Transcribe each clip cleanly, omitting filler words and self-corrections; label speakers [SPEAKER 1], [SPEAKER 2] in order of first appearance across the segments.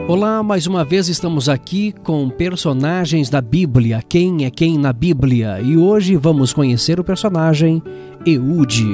[SPEAKER 1] Olá, mais uma vez estamos aqui com personagens da Bíblia, quem é quem na Bíblia, e hoje vamos conhecer o personagem Eude.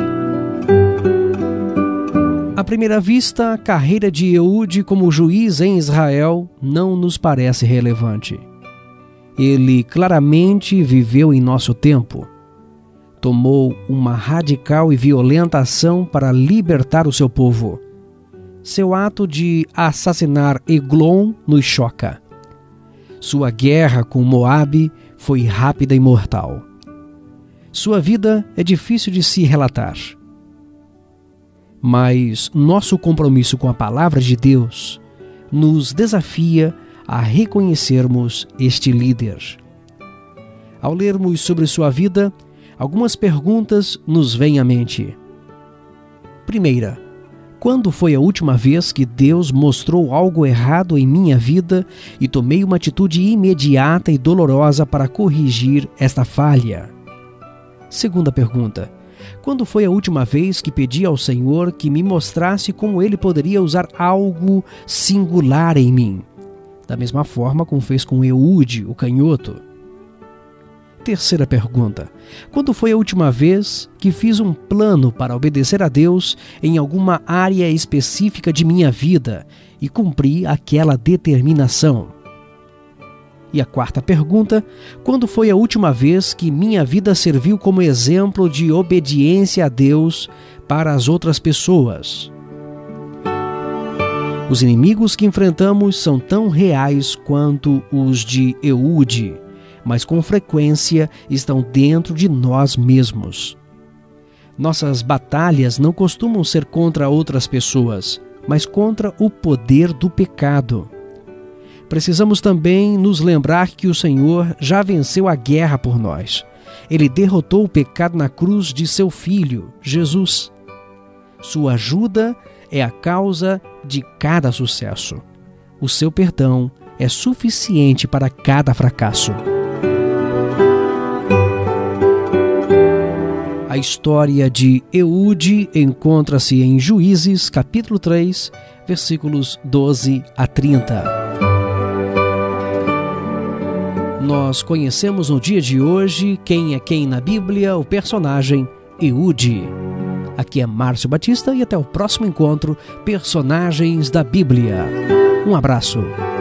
[SPEAKER 1] À primeira vista, a carreira de Eude como juiz em Israel não nos parece relevante. Ele claramente viveu em nosso tempo. Tomou uma radical e violenta ação para libertar o seu povo. Seu ato de assassinar Eglon nos choca. Sua guerra com Moabe foi rápida e mortal. Sua vida é difícil de se relatar. Mas nosso compromisso com a palavra de Deus nos desafia a reconhecermos este líder. Ao lermos sobre sua vida, algumas perguntas nos vêm à mente. Primeira, quando foi a última vez que Deus mostrou algo errado em minha vida e tomei uma atitude imediata e dolorosa para corrigir esta falha? Segunda pergunta, quando foi a última vez que pedi ao Senhor que me mostrasse como Ele poderia usar algo singular em mim? Da mesma forma como fez com Eude, o canhoto. Terceira pergunta, quando foi a última vez que fiz um plano para obedecer a Deus em alguma área específica de minha vida e cumpri aquela determinação? E a quarta pergunta, quando foi a última vez que minha vida serviu como exemplo de obediência a Deus para as outras pessoas? Os inimigos que enfrentamos são tão reais quanto os de Eude, mas com frequência estão dentro de nós mesmos. Nossas batalhas não costumam ser contra outras pessoas, mas contra o poder do pecado. Precisamos também nos lembrar que o Senhor já venceu a guerra por nós. Ele derrotou o pecado na cruz de seu Filho, Jesus. Sua ajuda é a causa de cada sucesso. O seu perdão é suficiente para cada fracasso. A história de Eude encontra-se em Juízes, capítulo 3, versículos 12 a 30. Nós conhecemos no dia de hoje quem é quem na Bíblia, o personagem Eude. Aqui é Márcio Batista e até o próximo encontro, Personagens da Bíblia. Um abraço.